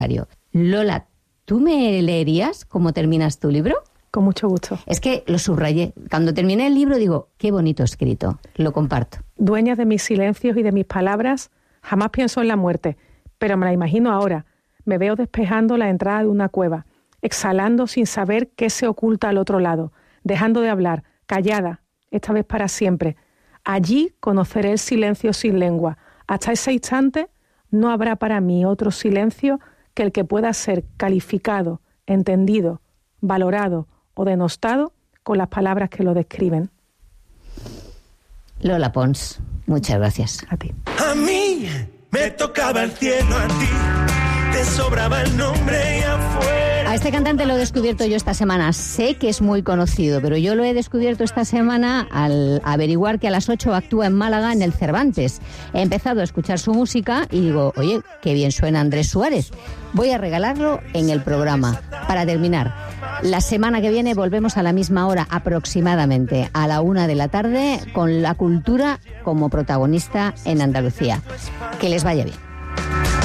Lola, ¿tú me leerías cómo terminas tu libro? Con mucho gusto. Es que lo subrayé. Cuando terminé el libro digo, qué bonito escrito. Lo comparto. Dueña de mis silencios y de mis palabras, jamás pienso en la muerte, pero me la imagino ahora. Me veo despejando la entrada de una cueva, exhalando sin saber qué se oculta al otro lado, dejando de hablar, callada, esta vez para siempre. Allí conoceré el silencio sin lengua. Hasta ese instante no habrá para mí otro silencio que el que pueda ser calificado, entendido, valorado o denostado con las palabras que lo describen. Lola Pons, muchas gracias. A ti. A mí me tocaba el cielo, a ti te sobraba el nombre y afuera. A este cantante lo he descubierto yo esta semana. Sé que es muy conocido, pero yo lo he descubierto esta semana al averiguar que a las 8 actúa en Málaga en el Cervantes. He empezado a escuchar su música y digo, oye, qué bien suena Andrés Suárez. Voy a regalarlo en el programa. Para terminar, la semana que viene volvemos a la misma hora aproximadamente, a la 1 de la tarde, con la cultura como protagonista en Andalucía. Que les vaya bien.